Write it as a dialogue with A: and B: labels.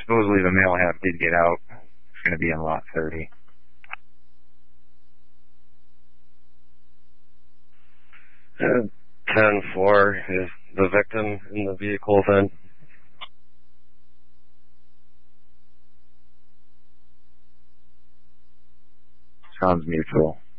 A: Supposedly the male half did get out. It's going to be in lot 30.
B: 10-4 is the victim in the vehicle then.
A: Sounds mutual.